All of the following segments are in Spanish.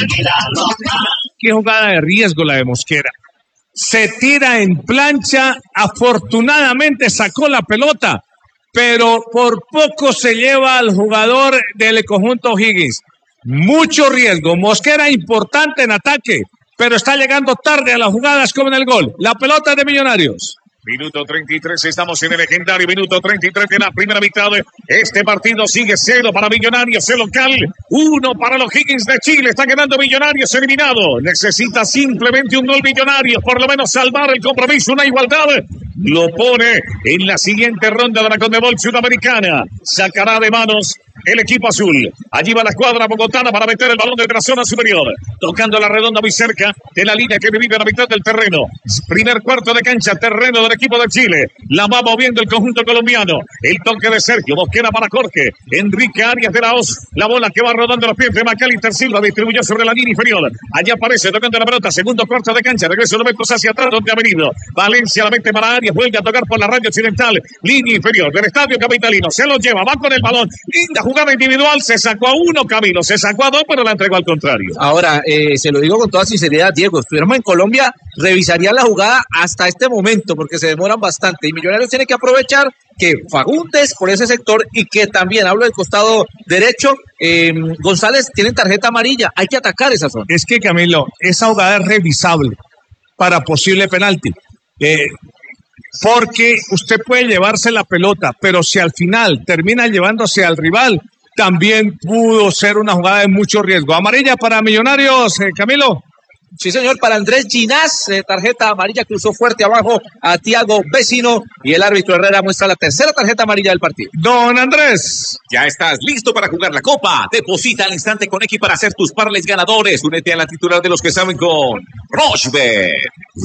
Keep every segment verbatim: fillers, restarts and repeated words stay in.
Qué jugada de riesgo la de Mosquera. Se tira en plancha, afortunadamente sacó la pelota, pero por poco se lleva al jugador del conjunto Higgins. Mucho riesgo. Mosquera importante en ataque, pero está llegando tarde a las jugadas como en el gol. La pelota de Millonarios. Minuto treinta y tres, estamos en el legendario minuto treinta y tres de la primera mitad. Este partido sigue cero para Millonarios, el local, uno para los Higgins de Chile. Está quedando Millonarios eliminado. Necesita simplemente un gol Millonarios, por lo menos salvar el compromiso, una igualdad. Lo pone en la siguiente ronda de la Conmebol Sudamericana. Sacará de manos el equipo azul. Allí va la escuadra bogotana para meter el balón desde la zona superior. Tocando la redonda muy cerca de la línea que divide la mitad del terreno. Primer cuarto de cancha, terreno del equipo de Chile. La va moviendo el conjunto colombiano. El toque de Sergio Mosquera para Jorge. Enrique Arias de la Hoz. La bola que va rodando los pies de Macalister Silva. Distribuyó sobre la línea inferior. Allá aparece tocando la pelota. Segundo cuarto de cancha. Regreso los metros hacia atrás donde ha venido. Valencia la mete para Arias. Vuelve a tocar por la raya occidental. Línea inferior del estadio capitalino. Se lo lleva. Va con el balón. Linda jugada individual. Se sacó a uno Camilo. Se sacó a dos, pero la entregó al contrario. Ahora, eh, se lo digo con toda sinceridad, Diego. Estuviéramos en Colombia, revisarían la jugada hasta este momento, porque se demoran bastante. Y Millonarios tiene que aprovechar que Fagundes por ese sector y que también, hablo del costado derecho, eh, González tiene tarjeta amarilla. Hay que atacar esa zona. Es que, Camilo, esa jugada es revisable para posible penalti. Eh, porque usted puede llevarse la pelota, pero si al final termina llevándose al rival, también pudo ser una jugada de mucho riesgo. Amarilla para Millonarios, eh, Camilo. Sí, señor, para Andrés Ginás, eh, tarjeta amarilla, cruzó fuerte abajo a Tiago Vecino y el árbitro Herrera muestra la tercera tarjeta amarilla del partido. Don Andrés. Ya estás listo para jugar la Copa. Deposita al instante con X para hacer tus parlays ganadores. Únete a la titular de los que saben con Rochebet.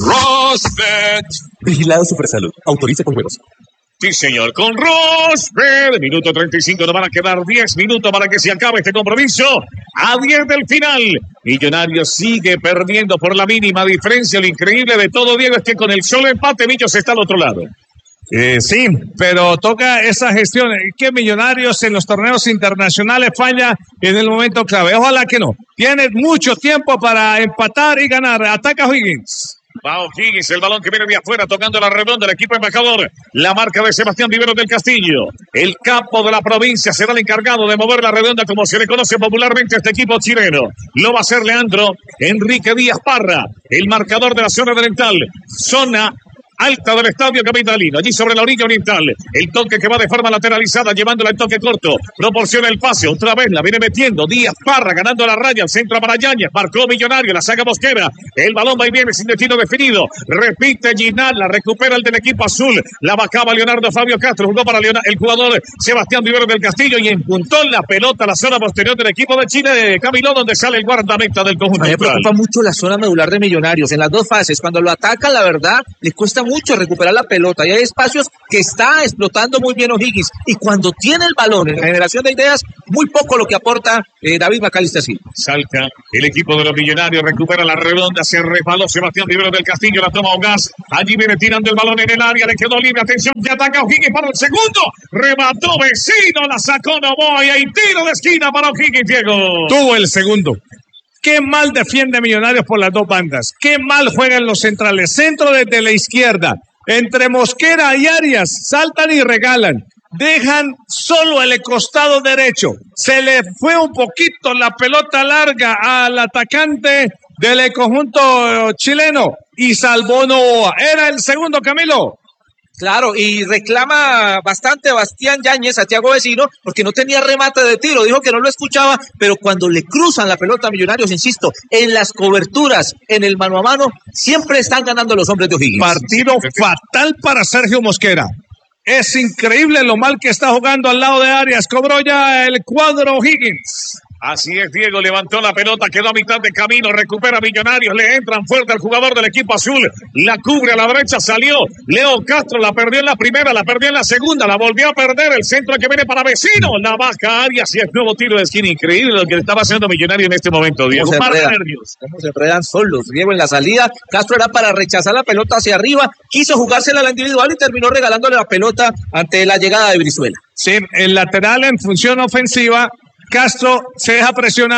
Rochebet. Vigilado Supersalud. Autoriza con juegos. Sí, señor, con Rosberg. Minuto treinta y cinco, nos van a quedar diez minutos para que se acabe este compromiso. A diez del final. Millonarios sigue perdiendo por la mínima diferencia. Lo increíble de todo, Diego, es que con el solo empate, Millos está al otro lado. Eh, sí, pero toca esa gestión. Que Millonarios en los torneos internacionales falla en el momento clave. Ojalá que no. Tiene mucho tiempo para empatar y ganar. Ataca Higgins. Va O'Higgins, el balón que viene de afuera, tocando la redonda, el equipo embajador. La marca de Sebastián Viveros del Castillo. El capo de la provincia será el encargado de mover la redonda, como se le conoce popularmente a este equipo chileno. Lo va a hacer Leandro Enrique Díaz Parra, el marcador de la zona oriental. Zona alta del estadio capitalino, allí sobre la orilla oriental. El toque que va de forma lateralizada, llevándola el toque corto. Proporciona el pase, otra vez la viene metiendo. Díaz Parra ganando la raya, el centro para Yáñez. Marcó Millonario, la saca Mosquera. El balón va y viene sin destino definido. Repite Ginás, la recupera el del equipo azul. La bajaba Leonardo Fabio Castro, jugó para Leonardo, el jugador Sebastián Viveros del Castillo y empuntó la pelota a la zona posterior del equipo de Chile de Camilo, donde sale el guardameta del conjunto. Me preocupa mucho la zona medular de Millonarios en las dos fases. Cuando lo ataca, la verdad, le cuesta mucho recuperar la pelota y hay espacios que está explotando muy bien O'Higgins y cuando tiene el balón en la generación de ideas, muy poco lo que aporta eh, David Macalister Silva. Salta el equipo de los Millonarios, recupera la redonda, se resbaló Sebastián Viveros del Castillo, la toma Ogaz, allí viene tirando el balón en el área, le quedó libre, atención, que ataca O'Higgins para el segundo, remató Vecino, la sacó Novoa y tiro de esquina para O'Higgins, Diego. Tuvo el segundo. Qué mal defiende Millonarios por las dos bandas. Qué mal juegan los centrales. Centro desde la izquierda. Entre Mosquera y Arias saltan y regalan. Dejan solo el costado derecho. Se le fue un poquito la pelota larga al atacante del conjunto chileno y salvó Novoa. Era el segundo, Camilo. Claro, y reclama bastante Bastián Yáñez a Tiago Vecino porque no tenía remate de tiro, dijo que no lo escuchaba, pero cuando le cruzan la pelota a Millonarios, insisto, en las coberturas, en el mano a mano, siempre están ganando los hombres de O'Higgins. Partido fatal para Sergio Mosquera. Es increíble lo mal que está jugando al lado de Arias, cobró ya el cuadro O'Higgins. Así es, Diego, levantó la pelota, quedó a mitad de camino, recupera Millonarios, le entran fuerte al jugador del equipo azul, la cubre a la derecha, salió Leo Castro, la perdió en la primera, la perdió en la segunda, la volvió a perder, el centro que viene para Vecino, la baja Arias y el nuevo tiro de esquina, increíble lo que le estaba haciendo Millonario en este momento, Diego, ¿Cómo para se nervios. ¿Cómo se enredan solos? Diego en la salida, Castro era para rechazar la pelota hacia arriba, quiso jugársela a la individual y terminó regalándole la pelota ante la llegada de Brizuela. Sí, el lateral en función ofensiva, Castro se deja presionar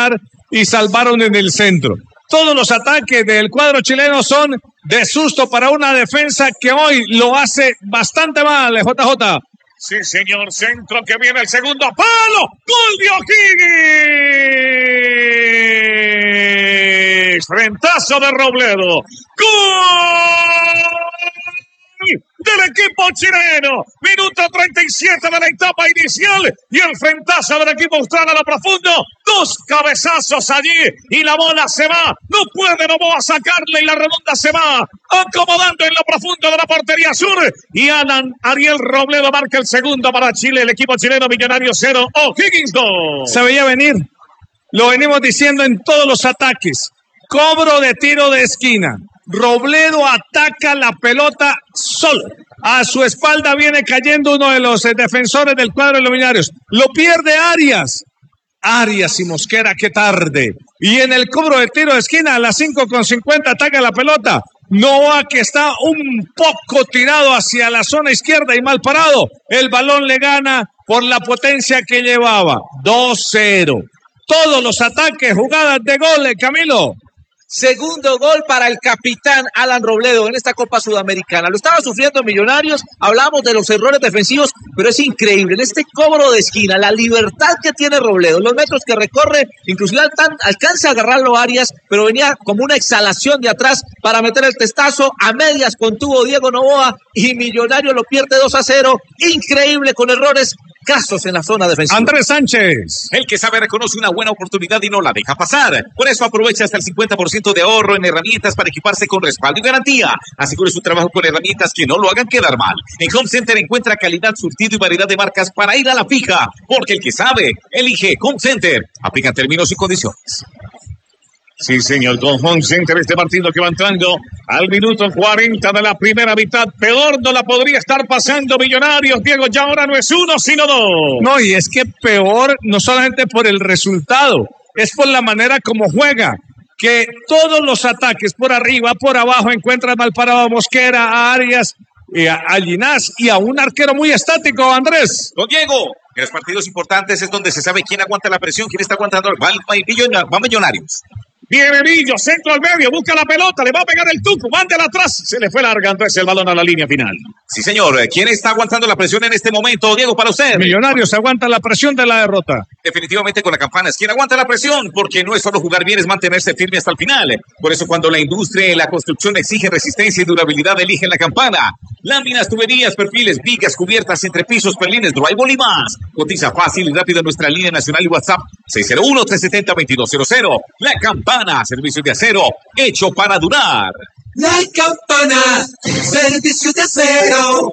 y salvaron en el centro. Todos los ataques del cuadro chileno son de susto para una defensa que hoy lo hace bastante mal, J J. Sí, señor, centro que viene el segundo palo. ¡Gol de O'Higgins! Frentazo de Robledo. ¡Gol del equipo chileno! Minuto treinta y siete de la etapa inicial y el frentazo del equipo austral a lo profundo. Dos cabezazos allí y la bola se va. No puede Novoa sacarle y la redonda se va acomodando en lo profundo de la portería sur. Y Alan Ariel Robledo marca el segundo para Chile. El equipo chileno, Millonario cero, O'Higgins dos. Se veía venir. Lo venimos diciendo en todos los ataques. Cobro de tiro de esquina. Robledo ataca la pelota solo. A su espalda viene cayendo uno de los eh, defensores del cuadro de los Millonarios. Lo pierde Arias. Arias y Mosquera, qué tarde. Y en el cobro de tiro de esquina, a las cinco con cincuenta ataca la pelota. Novoa, que está un poco tirado hacia la zona izquierda y mal parado. El balón le gana por la potencia que llevaba. dos cero. Todos los ataques, jugadas de goles, Camilo. Segundo gol para el capitán Alan Robledo en esta Copa Sudamericana. Lo estaba sufriendo Millonarios, hablamos de los errores defensivos, pero es increíble. En este cobro de esquina, la libertad que tiene Robledo, los metros que recorre, inclusive alcanza a agarrarlo Arias, pero venía como una exhalación de atrás para meter el testazo. A medias contuvo Diego Novoa y Millonario lo pierde dos a cero. Increíble, con errores casos en la zona defensiva. Andrés Sánchez. El que sabe reconoce una buena oportunidad y no la deja pasar. Por eso aprovecha hasta el cincuenta por ciento de ahorro en herramientas para equiparse con respaldo y garantía. Asegure su trabajo con herramientas que no lo hagan quedar mal. En Home Center encuentra calidad, surtido y variedad de marcas para ir a la fija. Porque el que sabe, elige Home Center. Aplica términos y condiciones. Sí, señor, con Home Center este partido que va entrando al minuto cuarenta de la primera mitad. Peor no la podría estar pasando Millonarios, Diego, ya ahora no es uno, sino dos. No, y es que peor no solamente por el resultado, es por la manera como juega. Que todos los ataques por arriba, por abajo, encuentran mal parado a Mosquera, a Arias, eh, a, a Ginás y a un arquero muy estático, Andrés. Don Diego, en los partidos importantes es donde se sabe quién aguanta la presión, quién está aguantando. Va, va, va Millonarios. Viene Villo, centro al medio, busca la pelota, le va a pegar el tuco, mándela atrás. Se le fue larga Andrés el balón a la línea final. Sí, señor. ¿Quién está aguantando la presión en este momento, Diego, para usted? Millonarios aguanta la presión de la derrota. Definitivamente con la campana es quien aguanta la presión, porque no es solo jugar bien, es mantenerse firme hasta el final. Por eso cuando la industria y la construcción exigen resistencia y durabilidad, eligen la campana. Láminas, tuberías, perfiles, vigas, cubiertas, entrepisos, perlines, drywall y más. Cotiza fácil y rápido en nuestra línea nacional y WhatsApp seis cero uno, tres siete cero, dos dos cero cero. La Campana, servicio de acero hecho para durar. La Campana, servicio de acero.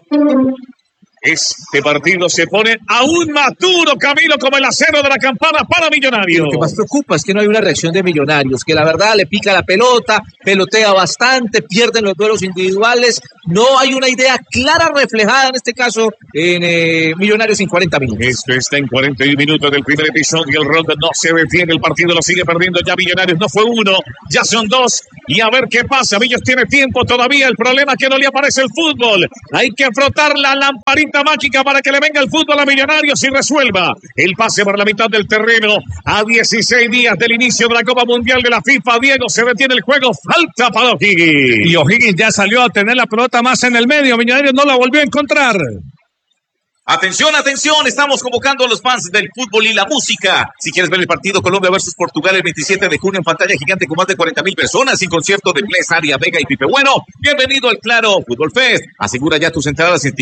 Este partido se pone aún más duro, Camilo, como el acero de la Campana para Millonarios. Lo que más preocupa es que no hay una reacción de Millonarios, que la verdad le pica la pelota, pelotea bastante, pierden los duelos individuales. No hay una idea clara reflejada en este caso en eh, Millonarios en cuarenta minutos. Esto está en cuarenta y un minutos del primer episodio. El rondo no se detiene, el partido lo sigue perdiendo ya Millonarios. No fue uno, ya son dos. Y a ver qué pasa. Millos tiene tiempo todavía. El problema es que no le aparece el fútbol. Hay que frotar la lamparita mágica para que le venga el fútbol a Millonarios y resuelva el pase por la mitad del terreno. A dieciséis días del inicio de la Copa Mundial de la FIFA, Diego, se detiene el juego. Falta para O'Higgins. Y O'Higgins ya salió a tener la pelota más en el medio. Millonarios no la volvió a encontrar. Atención, atención, estamos convocando a los fans del fútbol y la música. Si quieres ver el partido Colombia versus Portugal el veintisiete de junio en pantalla gigante con más de cuarenta mil personas, sin concierto de Bless, Aria, Vega y Pipe Bueno, bienvenido al Claro Fútbol Fest. Asegura ya tus entradas en